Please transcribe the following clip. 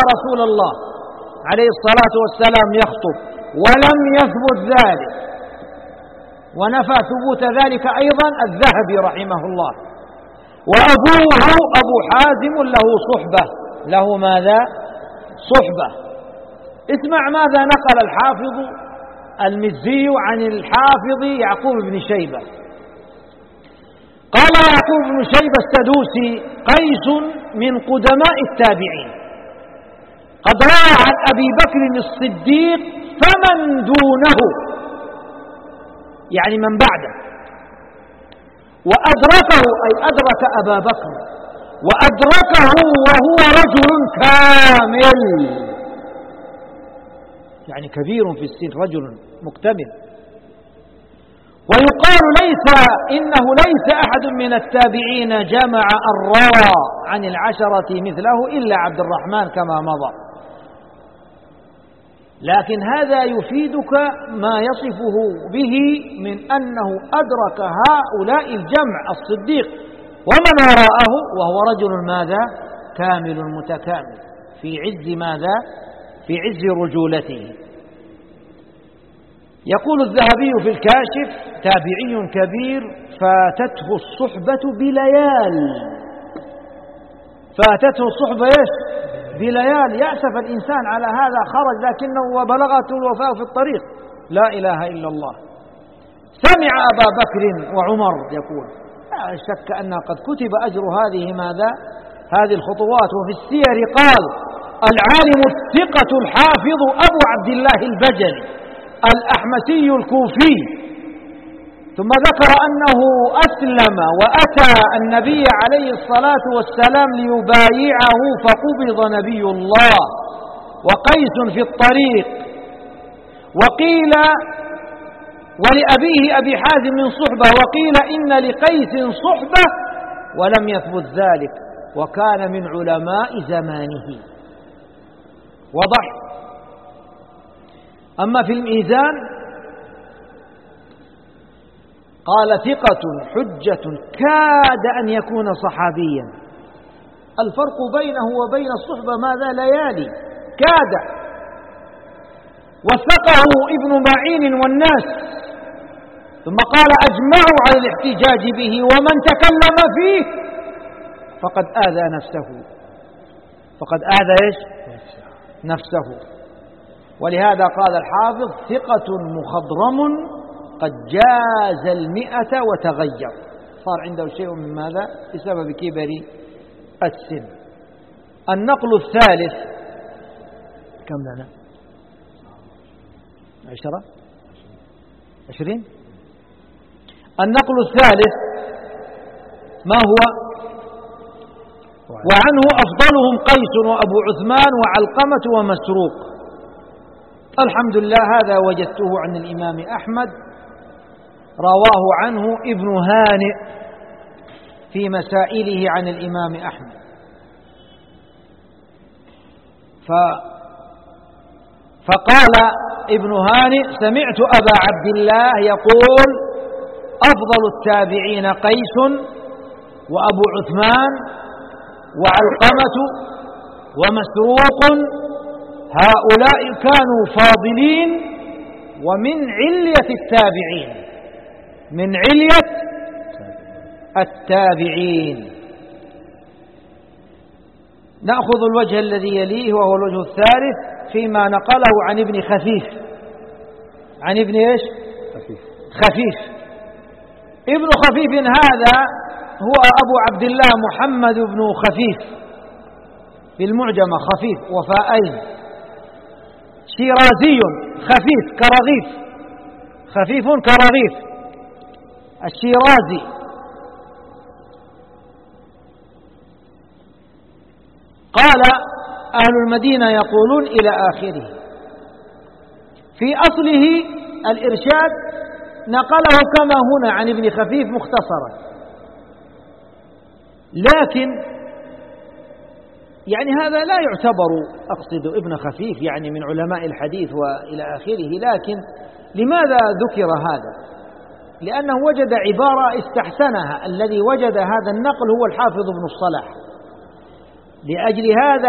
رسول الله عليه الصلاة والسلام يخطب، ولم يثبت ذلك، ونفى ثبوت ذلك أيضا الذهبي رحمه الله. وأبوه أبو حازم له صحبة، له ماذا؟ صحبة. اسمع ماذا نقل الحافظ المزي عن الحافظ يعقوب بن شيبة. قال يعقوب بن شيبة السدوسي: قيس من قدماء التابعين، قد روى عن أبي بكر الصديق فمن دونه، يعني من بعده، وأدركه أي أدرك أبا بكر، وأدركه وهو رجل كامل، يعني كبير في السن، رجل مكتمل. ويقال إنه ليس أحد من التابعين جمع أن روى عن العشرة مثله إلا عبد الرحمن كما مضى. لكن هذا يفيدك ما يصفه به من أنه أدرك هؤلاء الجمع الصديق ومن وراءه، وهو رجل ماذا؟ كامل متكامل في عز ماذا؟ في عز رجولته. يقول الذهبي في الكاشف: تابعي كبير فاتته الصحبة بليال. فاتته الصحبة إيش؟ بليال. يأسف الإنسان على هذا، خرج لكنه وبلغته الوفاة في الطريق، لا إله إلا الله. سمع أبا بكر وعمر يقول: لا شك أن قد كتب أجر هذه ماذا؟ هذه الخطوات. وفي السير قال: العالم الثقة الحافظ أبو عبد الله البجلي الأحمسي الكوفي. ثم ذكر أنه أسلم وأتى النبي عليه الصلاة والسلام ليبايعه فقبض نبي الله، وقيس في الطريق. وقيل ولأبيه أبي حازم من صحبة، وقيل إن لقيس صحبة ولم يثبت ذلك، وكان من علماء زمانه. وضح. أما في الميزان قال: ثقة حجة كاد أن يكون صحابيا. الفرق بينه وبين الصحبة ماذا؟ ليالي، كاد. وثقه ابن معين والناس. ثم قال: أجمعوا على الاحتجاج به، ومن تكلم فيه فقد آذى نفسه. فقد آذى إيش؟ نفسه. ولهذا قال الحافظ: ثقة مخضرم قد جاز 100 وتغير، صار عنده شيء من ماذا؟ بسبب كبر السن. النقل الثالث كم لنا؟ 20. النقل الثالث ما هو؟ وعنه أفضلهم قيس وأبو عثمان وعلقمة ومسروق. الحمد لله، هذا وجدته عن الإمام أحمد، رواه عنه ابن هانئ في مسائله عن الإمام أحمد. فقال ابن هانئ: سمعت أبا عبد الله يقول: أفضل التابعين قيس وأبو عثمان وعلقمة ومسروق، هؤلاء كانوا فاضلين ومن علية التابعين، من علية التابعين. نأخذ الوجه الذي يليه وهو الوجه الثالث فيما نقله عن ابن خفيف. عن ابن إيش؟ خفيف. ابن خفيف هذا هو أبو عبد الله محمد بن خفيف، في المعجمة خفيف وفاءين، شيرازي خفيف كرغيف، خفيف كرغيف، الشيرازي. قال: أهل المدينة يقولون إلى آخره. في أصله الإرشاد نقله كما هنا عن ابن خفيف مختصرا، لكن يعني هذا لا يعتبر، أقصد ابن خفيف يعني من علماء الحديث وإلى آخره، لكن لماذا ذكر هذا؟ لأنه وجد عبارة استحسنها. الذي وجد هذا النقل هو الحافظ ابن الصلاح. لأجل هذا